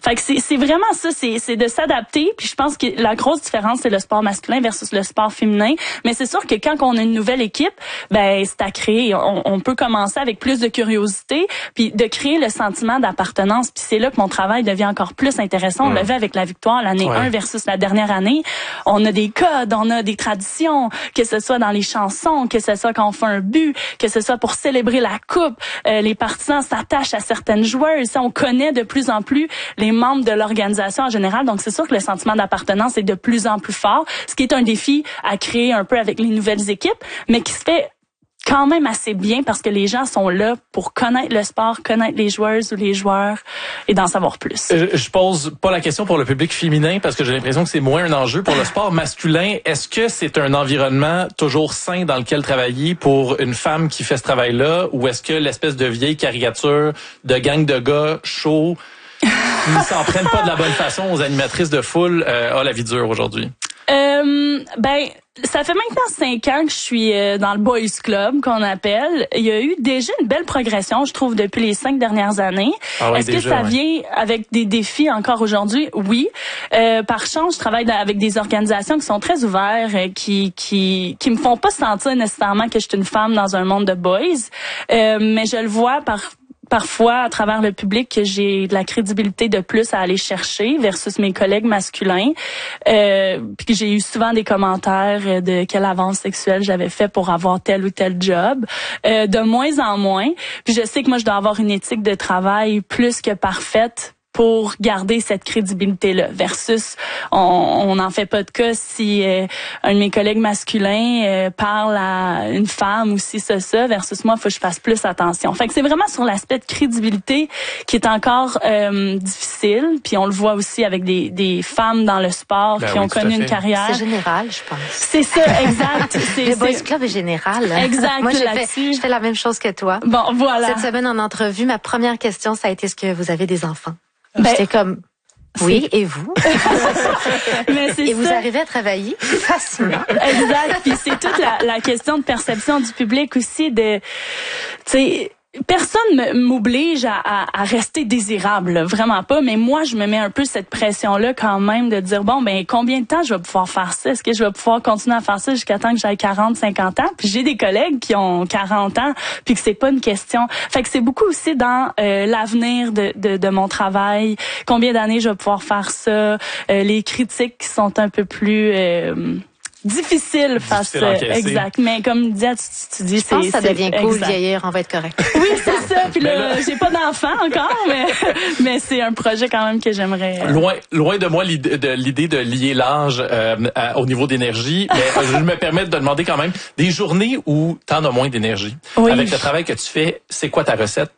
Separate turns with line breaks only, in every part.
Fait que c'est vraiment ça, c'est de s'adapter. Puis je pense que la grosse différence, c'est le sport masculin versus le sport féminin. Mais c'est sûr que quand on a une nouvelle équipe, ben c'est à créer. On peut commencer avec plus de curiosité, puis de créer le sentiment d'appartenance. Puis c'est là que mon travail devient encore plus intéressant. On l'a vu avec la victoire l'année 1 versus la dernière année. On a des codes, on a des traditions, que ce soit dans les chansons, que ce soit quand on fait un but, que ce soit pour célébrer la coupe. Les partisans s'attachent à certaines joueuses. On connaît de plus en plus les membres de l'organisation en général. Donc, c'est sûr que le sentiment d'appartenance est de plus en plus fort, ce qui est un défi à créer un peu avec les nouvelles équipes, mais qui se fait quand même assez bien parce que les gens sont là pour connaître le sport, connaître les joueuses ou les joueurs et d'en savoir plus.
Je pose pas la question pour le public féminin parce que j'ai l'impression que c'est moins un enjeu. Pour le sport masculin, est-ce que c'est un environnement toujours sain dans lequel travailler pour une femme qui fait ce travail-là, ou est-ce que l'espèce de vieille caricature de gang de gars chauds qui s'en prennent pas de la bonne façon aux animatrices de foule a la vie dure aujourd'hui?
Ben, ça fait maintenant 5 ans que je suis dans le Boys Club, qu'on appelle. Il y a eu déjà une belle progression, je trouve, depuis les 5 dernières années.
Ah ouais,
est-ce que ça vient avec des défis encore aujourd'hui? Oui. Par chance, je travaille avec des organisations qui sont très ouvertes, qui me font pas sentir nécessairement que je suis une femme dans un monde de boys. Mais je le vois parfois à travers le public que j'ai de la crédibilité de plus à aller chercher versus mes collègues masculins. Puis j'ai eu souvent des commentaires de quelle avance sexuelle j'avais fait pour avoir tel ou tel job. De moins en moins. Puis je sais que moi, je dois avoir une éthique de travail plus que parfaite pour garder cette crédibilité-là, versus on n'en fait pas de cas si un de mes collègues masculins parle à une femme ou si ça, versus moi, il faut que je fasse plus attention. Fait que c'est vraiment sur l'aspect de crédibilité qui est encore difficile, puis on le voit aussi avec des femmes dans le sport qui ont connu une carrière.
C'est général, je pense.
C'est ça, exact.
Le Boys Club est général.
Exact.
Moi, je fais la même chose que toi.
Bon, voilà.
Cette semaine en entrevue, ma première question, ça a été: est-ce que vous avez des enfants?
Ben,
j'étais comme, oui, et vous?
Mais c'est
et
ça.
vous arrivez à travailler facilement.
Exact. Puis c'est toute la question de perception du public aussi de, tu sais, personne m'oblige à rester désirable, là, vraiment pas, mais moi je me mets un peu cette pression-là quand même de dire bon ben combien de temps je vais pouvoir faire ça? Est-ce que je vais pouvoir continuer à faire ça jusqu'à temps que j'aille 40, 50 ans? Puis j'ai des collègues qui ont 40 ans puis que c'est pas une question. Fait que c'est beaucoup aussi dans l'avenir de mon travail, combien d'années je vais pouvoir faire ça, les critiques qui sont un peu plus difficile face exact, mais comme disait tu dis,
je pense que ça devient cool vieillir, on va être correct.
Oui, c'est ça. Puis là, j'ai pas d'enfant encore, mais c'est un projet quand même que j'aimerais.
Loin de moi l'idée de lier l'âge au niveau d'énergie, mais je me permets de demander quand même des journées où t'en as moins d'énergie.
Oui.
Avec le travail que tu fais, c'est quoi ta recette?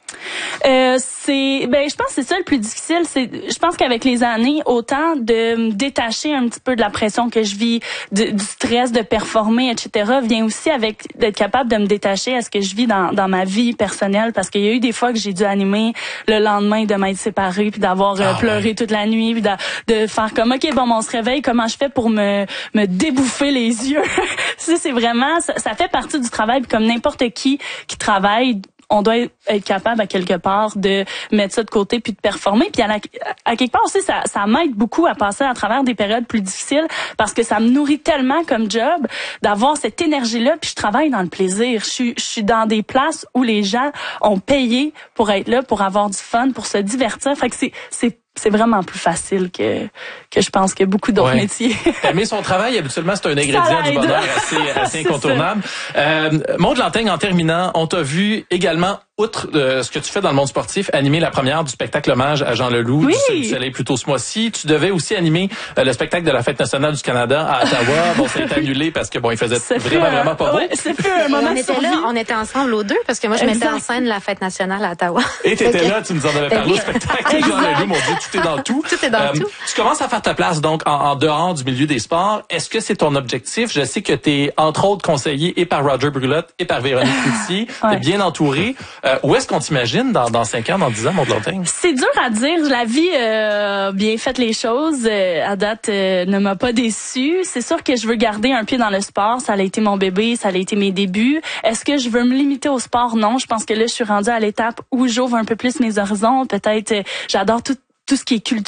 Je pense que c'est ça le plus difficile. Je pense qu'avec les années, autant de me détacher un petit peu de la pression que je vis, du stress de performer, etc., vient aussi avec d'être capable de me détacher à ce que je vis dans ma vie personnelle, parce qu'il y a eu des fois que j'ai dû animer le lendemain de m'être séparée, puis d'avoir pleuré toute la nuit, puis de faire comme OK, bon, on se réveille, comment je fais pour me débouffer les yeux? Ça, c'est vraiment, ça fait partie du travail, puis comme n'importe qui travaille, on doit être capable à quelque part de mettre ça de côté puis de performer. Puis à quelque part aussi, ça m'aide beaucoup à passer à travers des périodes plus difficiles, parce que ça me nourrit tellement comme job d'avoir cette énergie-là. Puis je travaille dans le plaisir. Je suis dans des places où les gens ont payé pour être là, pour avoir du fun, pour se divertir. Fait que c'est vraiment plus facile que je pense que beaucoup d'autres métiers.
Aimer son travail, habituellement, c'est un ingrédient du bonheur assez incontournable. Maude Lanteigne, en terminant, on t'a vu également, outre ce que tu fais dans le monde sportif, animer la première du spectacle hommage à Jean Leloup du Soleil plus tôt ce mois-ci. Tu devais aussi animer le spectacle de la Fête nationale du Canada à Ottawa. Bon, ça a été annulé parce que il faisait vraiment pas beau.
Ouais, c'est fait un moment.
On était ensemble aux deux, parce que moi je mettais en scène la Fête nationale à Ottawa.
Et t'étais là, tu nous en avais parlé au spectacle de Jean Leloup. Mon Dieu, tout est dans tout.
Tout est dans tout.
Tu commences à faire ta place donc en dehors du milieu des sports. Est-ce que c'est ton objectif? Je sais que t'es entre autres conseillé et par Roger Brulotte et par Véronique Cloutier. T'es bien entouré. Où est-ce qu'on t'imagine dans 5 ans, dans 10 ans, Maude Lanteigne?
C'est dur à dire. La vie a bien fait les choses. À date, ne m'a pas déçue. C'est sûr que je veux garder un pied dans le sport. Ça a été mon bébé, ça a été mes débuts. Est-ce que je veux me limiter au sport? Non. Je pense que là, je suis rendue à l'étape où j'ouvre un peu plus mes horizons. Peut-être, j'adore tout ce qui est culture.